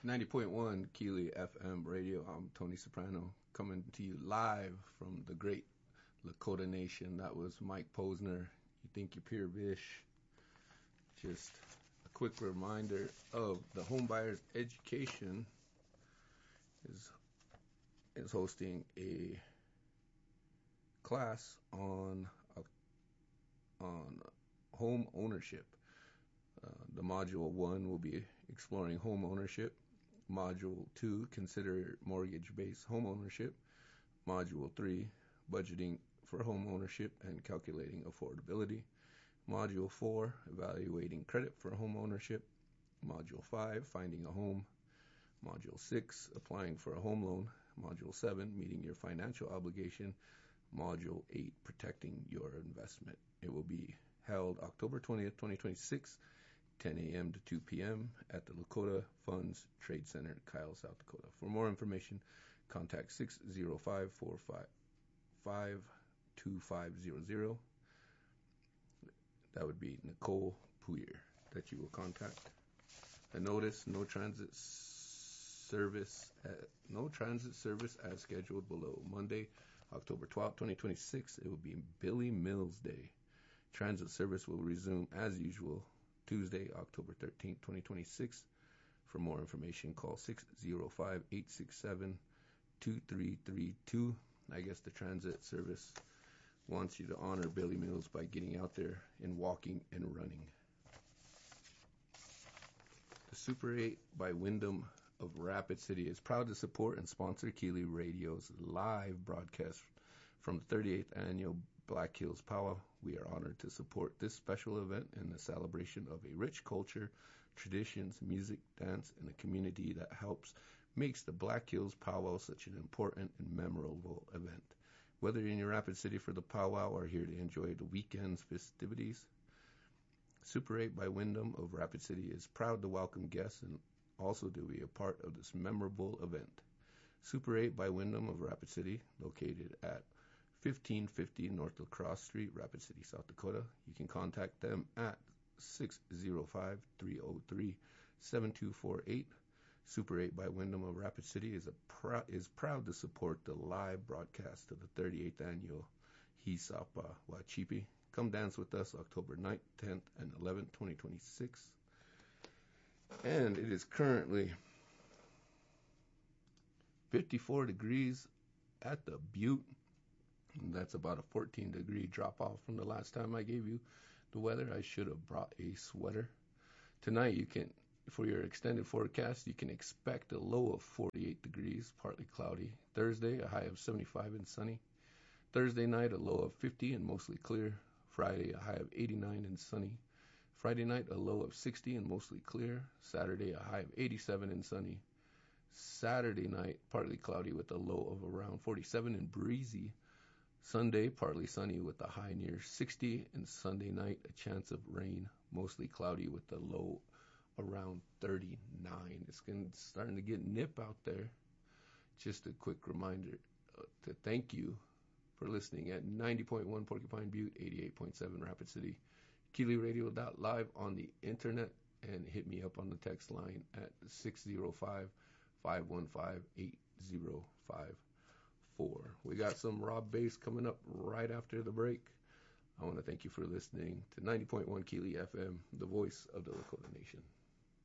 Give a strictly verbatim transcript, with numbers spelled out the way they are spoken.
ninety point one Keely F M radio. I'm Tony Soprano coming to you live from the great Lakota Nation. That was Mike Posner. You think you're Pure Bish. Just a quick reminder of the Homebuyers Education is is hosting a class on uh, on home ownership. Uh, the module one will be exploring home ownership. Module two, consider mortgage-based home ownership. Module three, budgeting for home ownership and calculating affordability. Module four, evaluating credit for home ownership. Module five, finding a home. Module six, applying for a home loan. Module seven, meeting your financial obligation. Module eight, protecting your investment. It will be held October twentieth, twenty twenty-six, ten a.m. to two p.m. at the Lakota Funds Trade Center, Kyle, South Dakota. For more information, contact six zero five, four five five, two five zero zero. That would be Nicole Puyer that you will contact. A notice, no transit service, at, no transit service as scheduled below. Monday, October twelfth, twenty twenty-six, it will be Billy Mills Day. Transit service will resume as usual Tuesday, October thirteenth, twenty twenty-six. For more information, call six zero five, eight six seven, two three three two. I guess the transit service wants you to honor Billy Mills by getting out there and walking and running. The Super eight by Wyndham of Rapid City is proud to support and sponsor Keely Radio's live broadcast from the thirty-eighth Annual Black Hills Powwow. We are honored to support this special event in the celebration of a rich culture, traditions, music, dance, and a community that helps makes the Black Hills Powwow such an important and memorable event. Whether you're in your Rapid City for the powwow or here to enjoy the weekend's festivities, Super eight by Wyndham of Rapid City is proud to welcome guests and also to be a part of this memorable event. Super eight by Wyndham of Rapid City, located at fifteen fifty North La Crosse Street, Rapid City, South Dakota. You can contact them at six zero five, three zero three, seven two four eight. Super eight by Wyndham of Rapid City is a prou- is proud to support the live broadcast of the thirty-eighth Annual Hisapa Wachipi. Come dance with us October ninth, tenth, and eleventh, twenty twenty-six. And it is currently fifty-four degrees at the Butte. And that's about a fourteen degree drop off from the last time I gave you the weather. I should have brought a sweater. Tonight, you can, for your extended forecast, you can expect a low of forty-eight degrees, partly cloudy. Thursday, a high of seventy-five and sunny. Thursday night, a low of fifty and mostly clear. Friday, a high of eighty-nine and sunny. Friday night, a low of sixty and mostly clear. Saturday, a high of eighty-seven and sunny. Saturday night, partly cloudy with a low of around forty-seven and breezy. Sunday, partly sunny with a high near sixty, and Sunday night, a chance of rain, mostly cloudy with a low around thirty-nine. It's getting, starting to get nip out there. Just a quick reminder uh, to thank you for listening at ninety point one Porcupine Butte, eighty-eight point seven Rapid City, Keely Radio dot live on the internet, and hit me up on the text line at six zero five, five one five, eight zero five four. We got some Rob Bass coming up right after the break. I want to thank you for listening to ninety point one Keely F M, the voice of the Lakota Nation.